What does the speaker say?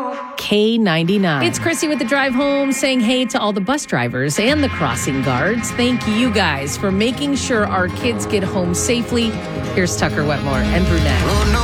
K99. It's Chrissy with the drive home saying hey to all the bus drivers and the crossing guards. Thank you guys for making sure our kids get home safely. Here's Tucker Wetmore and Brunette.